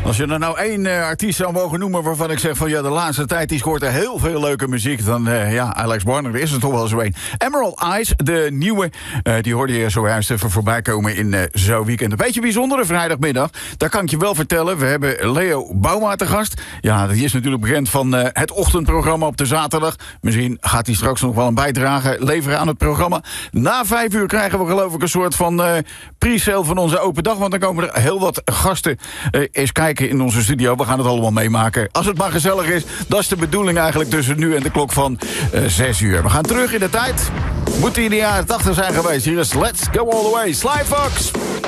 Als je er nou één artiest zou mogen noemen waarvan ik zeg van ja, de laatste tijd die scoort er heel veel leuke muziek, dan Alex Barner is er toch wel zo een. Emerald Eyes, de nieuwe, die hoorde je zojuist even voorbij komen in Zo Weekend. Een beetje bijzondere vrijdagmiddag, daar kan ik je wel vertellen. We hebben Leo Bouma te gast. Ja, die is natuurlijk bekend van het ochtendprogramma op de zaterdag. Misschien gaat hij straks nog wel een bijdrage leveren aan het programma. Na 5 uur krijgen we geloof ik een soort van pre-sale van onze open dag, want dan komen er heel wat gasten eens kijken in onze studio. We gaan het allemaal meemaken. Als het maar gezellig is, dat is de bedoeling eigenlijk tussen nu en de klok van 6 uur. We gaan terug in de tijd. Moet hij in de jaren 80 zijn geweest. Hier is Let's Go All The Way. Sly Fox.